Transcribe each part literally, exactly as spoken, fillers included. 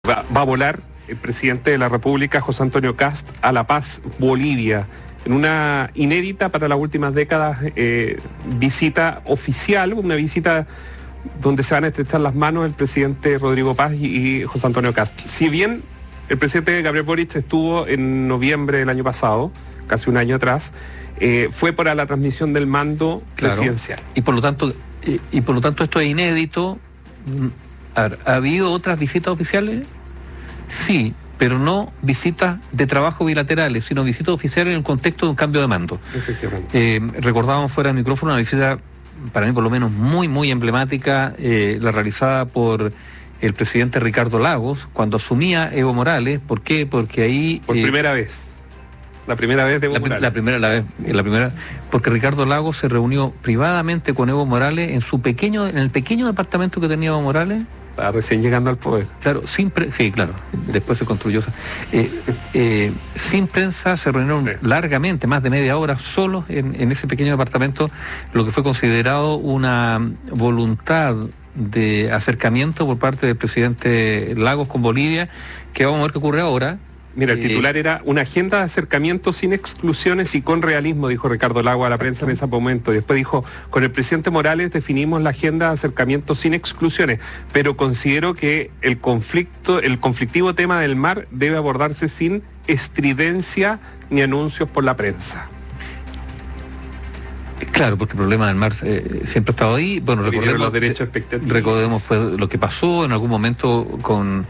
Va, va a volar el presidente de la República, José Antonio Kast, a La Paz, Bolivia, en una inédita para las últimas décadas eh, visita oficial, una visita donde se van a estrechar las manos el presidente Rodrigo Paz y, y José Antonio Kast. Si bien el presidente Gabriel Boric estuvo en noviembre del año pasado, casi un año atrás, eh, fue para la transmisión del mando claro. presidencial. Y por lo tanto, y, y por lo tanto esto es inédito. ¿Ha, ¿Ha habido otras visitas oficiales? Sí, pero no visitas de trabajo bilaterales, sino visitas oficiales en el contexto de un cambio de mando. Efectivamente. Eh, recordábamos fuera del micrófono una visita, para mí por lo menos muy, muy emblemática, eh, la realizada por el presidente Ricardo Lagos, cuando asumía Evo Morales. ¿Por qué? Porque ahí... Por eh, primera vez. La primera vez de Evo la, Morales. La primera, la vez, la primera, porque Ricardo Lagos se reunió privadamente con Evo Morales en su pequeño, en el pequeño departamento que tenía Evo Morales. Estaba recién llegando al poder. Claro, sin pre sí, claro, después se construyó. Eh, eh, sin prensa se reunieron sí. largamente, más de media hora, solos en, en ese pequeño departamento, lo que fue considerado una voluntad de acercamiento por parte del presidente Lagos con Bolivia, que vamos a ver qué ocurre ahora. Mira, el titular eh, era una agenda de acercamiento sin exclusiones y con realismo, dijo Ricardo Lagos a la prensa en ese momento. Y después dijo, con el presidente Morales definimos la agenda de acercamiento sin exclusiones, pero considero que el conflicto, el conflictivo tema del mar debe abordarse sin estridencia ni anuncios por la prensa. Claro, porque el problema del mar eh, siempre ha estado ahí. Bueno, recordemos, los derechos expectativos. recordemos pues, lo que pasó en algún momento con...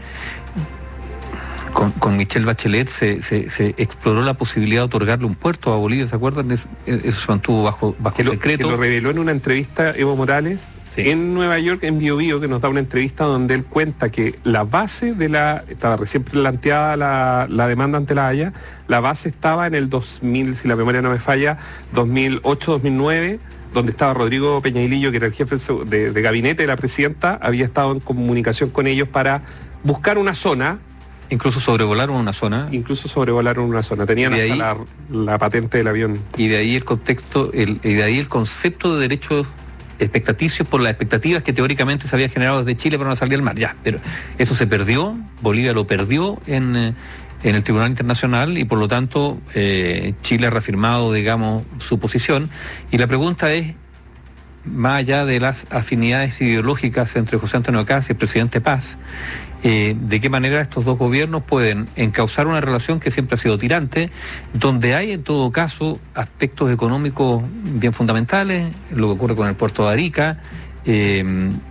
Con, con Michelle Bachelet se, se, se exploró la posibilidad de otorgarle un puerto a Bolivia, ¿se acuerdan? Eso, eso se mantuvo bajo, bajo que lo, secreto. Que lo reveló en una entrevista Evo Morales sí. en Nueva York, en Bio Bio, que nos da una entrevista donde él cuenta que la base de la, estaba recién planteada la, la demanda ante la Haya, la base estaba en el dos mil, si la memoria no me falla, dos mil ocho, dos mil nueve, donde estaba Rodrigo Peñailillo, que era el jefe de, de gabinete de la presidenta, había estado en comunicación con ellos para buscar una zona. Incluso sobrevolaron una zona. Incluso sobrevolaron una zona. Tenían hasta ahí, la, la patente del avión. Y de ahí el contexto, el, y de ahí el concepto de derechos expectaticios por las expectativas que teóricamente se había generado desde Chile para una salida al mar. Ya, pero eso se perdió, Bolivia lo perdió en, en el Tribunal Internacional y por lo tanto eh, Chile ha reafirmado, digamos, su posición. Y la pregunta es, más allá de las afinidades ideológicas entre José Antonio Kast y el presidente Paz, Eh, de qué manera estos dos gobiernos pueden encauzar una relación que siempre ha sido tirante, donde hay en todo caso aspectos económicos bien fundamentales, lo que ocurre con el puerto de Arica, eh,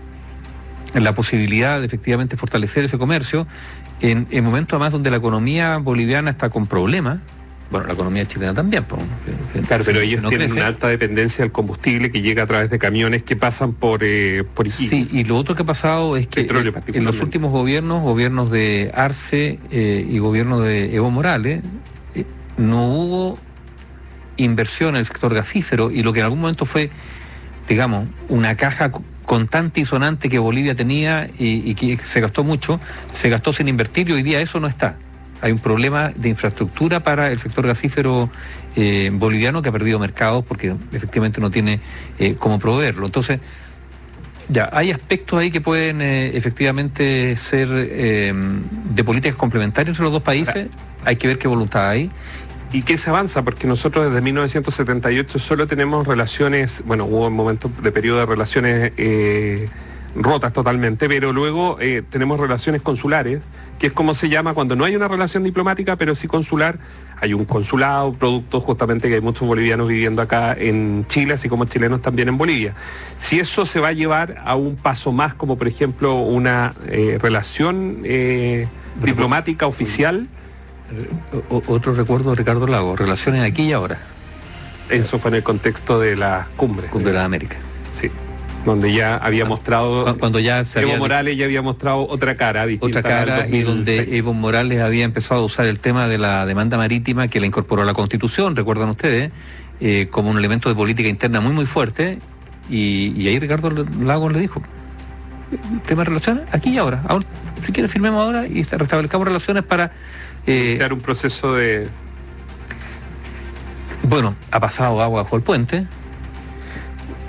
la posibilidad de efectivamente fortalecer ese comercio, en, en momentos además donde la economía boliviana está con problemas. Bueno, la economía chilena también. Pues, claro, pero ellos no tienen crece. una alta dependencia del combustible que llega a través de camiones que pasan por, eh, por Iquique. Sí, y lo otro que ha pasado es que Petróleo, en, en los últimos gobiernos, gobiernos de Arce eh, y gobierno de Evo Morales, eh, no hubo inversión en el sector gasífero y lo que en algún momento fue, digamos, una caja contante y sonante que Bolivia tenía y, y que se gastó mucho, se gastó sin invertir y hoy día eso no está. Hay un problema de infraestructura para el sector gasífero eh, boliviano que ha perdido mercados porque efectivamente no tiene eh, cómo proveerlo. Entonces, ya, hay aspectos ahí que pueden eh, efectivamente ser eh, de políticas complementarias entre los dos países. Hay que ver qué voluntad hay. ¿Y qué se avanza? Porque nosotros desde mil novecientos setenta y ocho solo tenemos relaciones, bueno, hubo un momento de periodo de relaciones eh, rotas totalmente, pero luego eh, tenemos relaciones consulares, que es como se llama cuando no hay una relación diplomática, pero sí consular. Hay un consulado, producto justamente que hay muchos bolivianos viviendo acá en Chile, así como chilenos también en Bolivia. Si eso se va a llevar a un paso más, como por ejemplo una eh, relación eh, diplomática oficial. O, otro recuerdo de Ricardo Lagos, relaciones aquí y ahora. Eso fue en el contexto de la cumbre. Cumbre de la América. Sí. Donde ya había mostrado, cuando, cuando ya se Evo había, Morales ya había mostrado otra cara distinta. Otra cara y donde Evo Morales había empezado a usar el tema de la demanda marítima que la incorporó a la Constitución, recuerdan ustedes, eh, como un elemento de política interna muy muy fuerte y, y ahí Ricardo Lagos le dijo, tema de relaciones, aquí y ahora, ahora si quiere firmemos ahora y restablezcamos relaciones para... Eh, iniciar un proceso de... Bueno, ha pasado agua bajo el puente.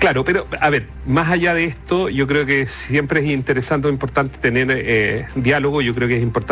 Claro, pero a ver, más allá de esto, yo creo que siempre es interesante o importante tener eh, diálogo, yo creo que es importante